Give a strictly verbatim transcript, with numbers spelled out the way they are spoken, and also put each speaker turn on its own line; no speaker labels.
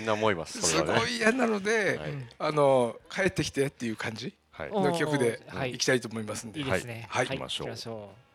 んな思います。そ
す
れはね。
ごい嫌なので、
はい
あの帰ってきてっていう感じ
はい。
の曲で
はい
いきたいと思いますんで。
いいですね。
はい
行きましょう
行きましょう。